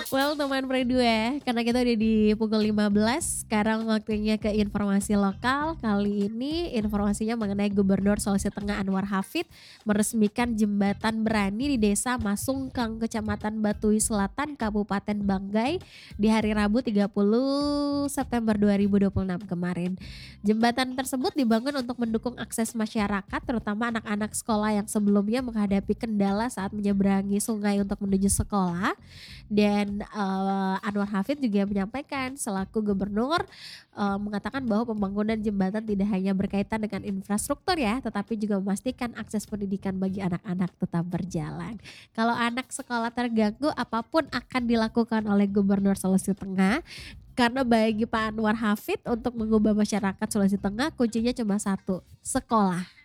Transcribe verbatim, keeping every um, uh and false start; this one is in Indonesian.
Well, teman Peri ya, karena kita udah di pukul lima belas, sekarang waktunya ke informasi lokal. Kali ini informasinya mengenai Gubernur Sulawesi Tengah Anwar Hafid meresmikan jembatan Berani di Desa Masungkang, Kecamatan Batui Selatan, Kabupaten Banggai di hari Rabu tiga puluh September dua ribu dua puluh enam kemarin. Jembatan tersebut dibangun untuk mendukung akses masyarakat, terutama anak-anak sekolah yang sebelumnya menghadapi kendala saat menyeberangi sungai untuk menuju sekolah. Dan eee, Anwar Hafid juga menyampaikan selaku gubernur, eee, mengatakan bahwa pembangunan jembatan tidak hanya berkaitan dengan infrastruktur ya, tetapi juga memastikan akses pendidikan bagi anak-anak tetap berjalan. Kalau anak sekolah terganggu, apapun akan dilakukan oleh Gubernur Sulawesi Tengah, karena bagi Pak Anwar Hafid untuk mengubah masyarakat Sulawesi Tengah kuncinya cuma satu, sekolah.